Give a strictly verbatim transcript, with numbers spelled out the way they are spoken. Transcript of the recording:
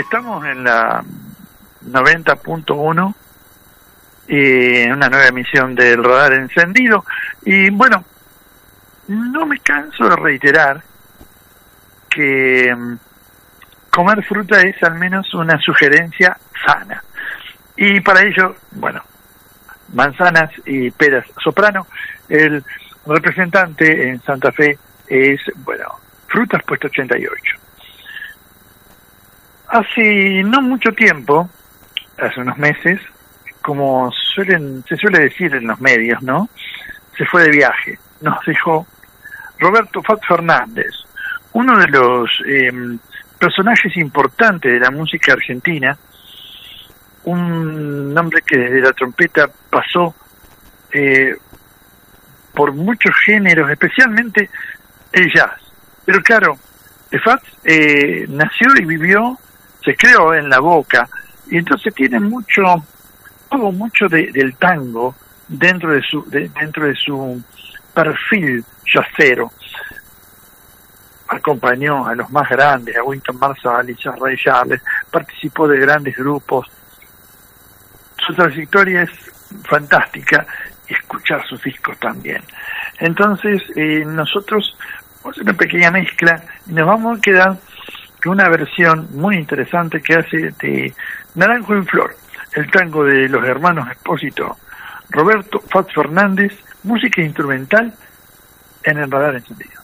estamos en la noventa punto uno y en una nueva emisión del Radar Encendido. Y bueno, no me canso de reiterar que comer fruta es al menos una sugerencia sana. Y para ello, bueno, manzanas y peras soprano. El representante en Santa Fe es, bueno, Frutas Puesto ochenta y ocho. Hace no mucho tiempo, hace unos meses, como suelen se suele decir en los medios, ¿no? Se fue de viaje. Nos dejó Roberto Fat Fernández, uno de los eh, personajes importantes de la música argentina, un hombre que desde la trompeta pasó eh, por muchos géneros, especialmente el jazz. Pero claro, Fat eh, nació y vivió, se creó en La Boca, y entonces tiene mucho, todo mucho de, del tango dentro de su de, dentro de su perfil jazzero. Acompañó a los más grandes, a Wynton Marsalis, a Ray Charles, participó de grandes grupos. Su trayectoria es fantástica, y escuchar sus discos también. Entonces, eh, nosotros vamos a hacer una pequeña mezcla y nos vamos a quedar con una versión muy interesante que hace de Naranjo en Flor, el tango de los hermanos Espósito, Roberto Fat Fernández, música instrumental en el Radar Encendido.